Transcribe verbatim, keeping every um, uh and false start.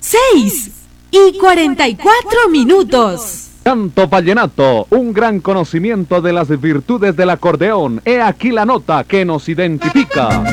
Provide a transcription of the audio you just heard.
seis y cuarenta y cuatro minutos. Canto vallenato, un gran conocimiento de las virtudes del acordeón. He aquí la nota que nos identifica.